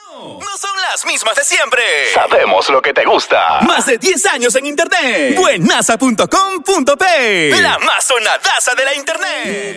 No son las mismas de siempre. Sabemos lo que te gusta. Más de 10 años en internet. Buenaza.com.p. La más sonadaza de la internet.